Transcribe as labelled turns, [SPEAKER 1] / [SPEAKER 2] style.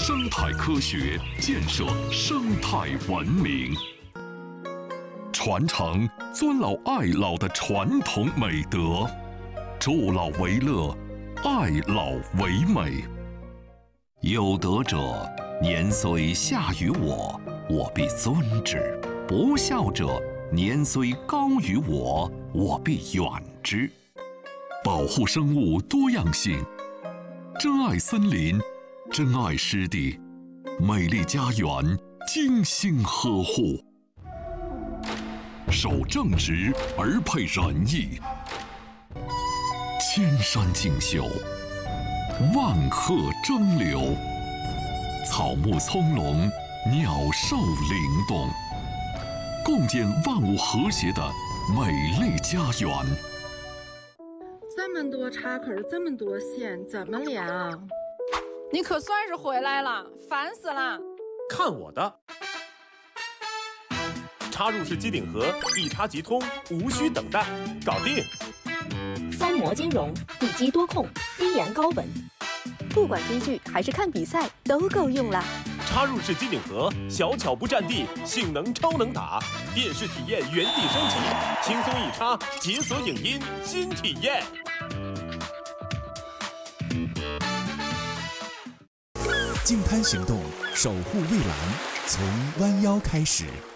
[SPEAKER 1] 生态科学建设生态文明，传承尊老爱老的传统美德，助老为乐，爱老为美。有德者，年虽下于我，我必尊之；不孝者，年虽高于我，我必远之。保护生物多样性，珍爱森林，珍爱湿地，美丽家园精心呵护。守正直而配仁义，千山竞秀，万壑争流，草木葱茏，鸟兽灵动，共建万物和谐的美丽家园。
[SPEAKER 2] 这么多插口，这么多线，怎么连啊？
[SPEAKER 3] 你可算是回来了，烦死了！
[SPEAKER 4] 看我的！插入式机顶盒，一插即通，无需等待，搞定！
[SPEAKER 5] 三模金融，地基多控，低盐高稳，
[SPEAKER 6] 不管追剧还是看比赛都够用了。
[SPEAKER 4] 插入式机顶盒，小巧不占地，性能超能打，电视体验原地升级，轻松一插，解锁影音新体验。
[SPEAKER 7] 净滩行动，守护蔚蓝，从弯腰开始。